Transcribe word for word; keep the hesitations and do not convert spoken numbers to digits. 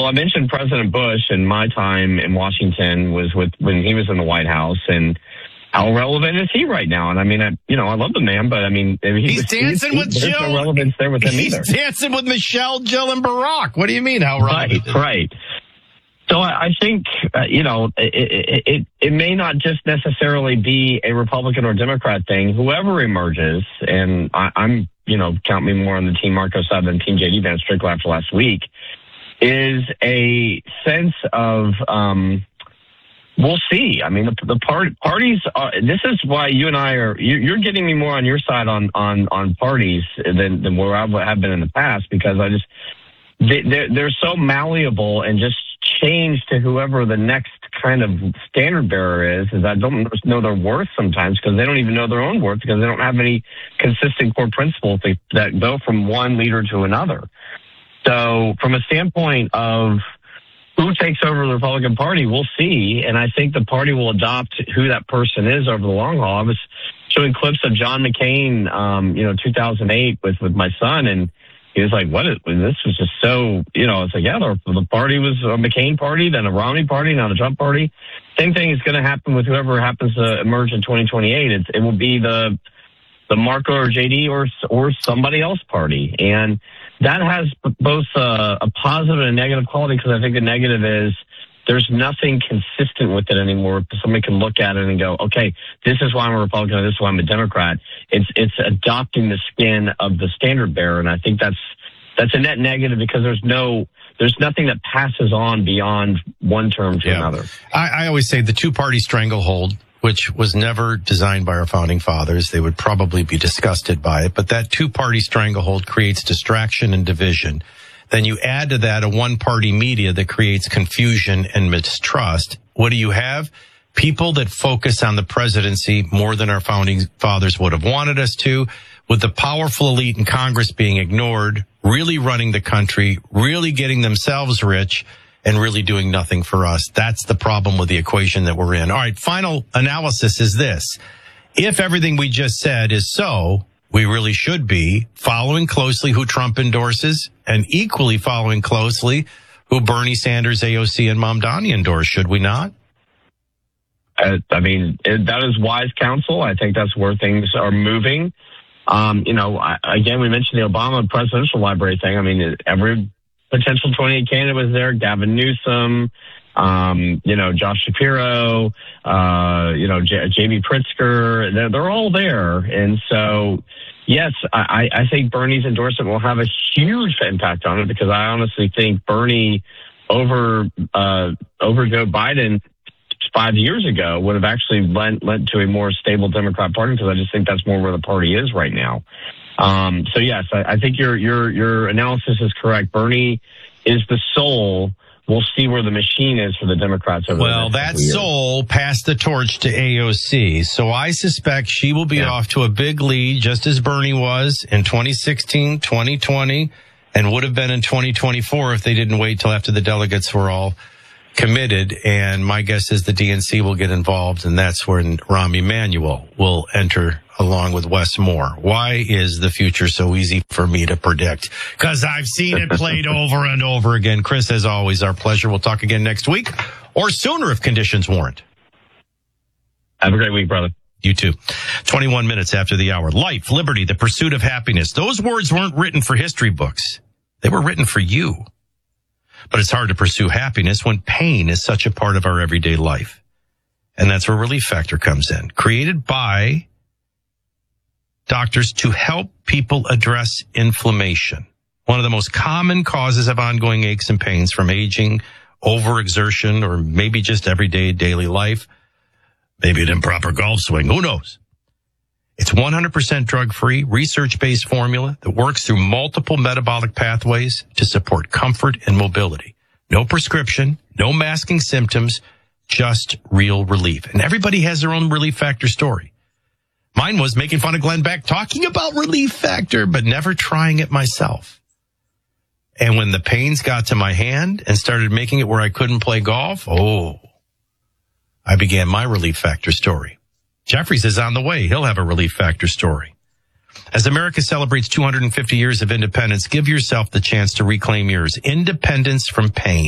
I mentioned President Bush, and my time in Washington was with when he was in the White House, and how relevant is he right now? And I mean, I, you know, I love the man, but I mean, he, he's dancing he, with there's Jill. No relevance there with him he's either. He's dancing with Michelle, Jill, and Barack. What do you mean? How relevant? Right, right. So I, I think, uh, you know, it, it, it, it may not just necessarily be a Republican or Democrat thing. Whoever emerges, and I, I'm, you know, count me more on the Team Marco side than Team J D Vance Strickland after last week, is a sense of, um, we'll see. I mean, the, the part, parties, are, this is why you and I are, you, you're getting me more on your side on, on, on parties than, than where I have been in the past, because I just, they, they're, they're so malleable and just change to whoever the next kind of standard bearer is, is I don't know their worth sometimes, because they don't even know their own worth, because they don't have any consistent core principles that, that go from one leader to another. So from a standpoint of who takes over the Republican Party, we'll see. And I think the party will adopt who that person is over the long haul. I was showing clips of John McCain, um, you know, two thousand eight with, with my son, and he was like, what is, this was just so, you know, it's like, yeah, the, the party was a McCain party, then a Romney party, now the Trump party. Same thing is going to happen with whoever happens to emerge in twenty twenty-eight. It's, it will be the, the Marco or J D or, or somebody else party. And that has both a, a positive and a negative quality, because I think the negative is there's nothing consistent with it anymore. Somebody can look at it and go, okay, this is why I'm a Republican, this is why I'm a Democrat. It's it's adopting the skin of the standard bearer, and I think that's that's a net negative, because there's no there's nothing that passes on beyond one term to yeah. another. I, I always say the two-party stranglehold, which was never designed by our founding fathers. They would probably be disgusted by it, but that two-party stranglehold creates distraction and division. Then you add to that a one-party media that creates confusion and mistrust. What do you have? People that focus on the presidency more than our founding fathers would have wanted us to, with the powerful elite in Congress being ignored, really running the country, really getting themselves rich, and really doing nothing for us. That's the problem with the equation that we're in. All right, final analysis is this. If everything we just said is so, we really should be following closely who Trump endorses, and equally following closely who Bernie Sanders, A O C, and Mamdani endorse, should we not? Uh, I mean, it, that is wise counsel. I think that's where things are moving. Um, you know, I, again, we mentioned the Obama presidential library thing. I mean, every potential twenty-eight candidate was there. Gavin Newsom, um, you know, Josh Shapiro, uh, you know, J- Jamie Pritzker. They're, they're all there. And so, yes, I, I think Bernie's endorsement will have a huge impact on it, because I honestly think Bernie over uh, over Joe Biden five years ago would have actually lent, lent to a more stable Democrat Party, because I just think that's more where the party is right now. Um, so yes, I, I think your your your analysis is correct. Bernie is the soul. We'll see where the machine is for the Democrats over well, the next that soul passed the torch to A O C, so I suspect she will be yeah. off to a big lead, just as Bernie was in twenty sixteen, twenty twenty, and would have been in twenty twenty-four if they didn't wait till after the delegates were all committed. And my guess is the D N C will get involved, and that's when Rahm Emanuel will enter along with Wes Moore. Why is the future so easy for me to predict? Because I've seen it played over and over again. Chris, as always, our pleasure. We'll talk again next week, or sooner if conditions warrant. Have a great week, brother. You too. twenty-one minutes after the hour. Life, liberty, the pursuit of happiness. Those words weren't written for history books. They were written for you. But it's hard to pursue happiness when pain is such a part of our everyday life. And that's where Relief Factor comes in. Created by doctors to help people address inflammation, one of the most common causes of ongoing aches and pains from aging, overexertion, or maybe just everyday daily life. Maybe an improper golf swing. Who knows? It's one hundred percent drug-free, research-based formula that works through multiple metabolic pathways to support comfort and mobility. No prescription, no masking symptoms, just real relief. And everybody has their own Relief Factor story. Mine was making fun of Glenn Beck, talking about Relief Factor, but never trying it myself. And when the pains got to my hand and started making it where I couldn't play golf, oh, I began my Relief Factor story. Jeffries is on the way. He'll have a Relief Factor story. As America celebrates two hundred fifty years of independence, give yourself the chance to reclaim yours. Independence from pain.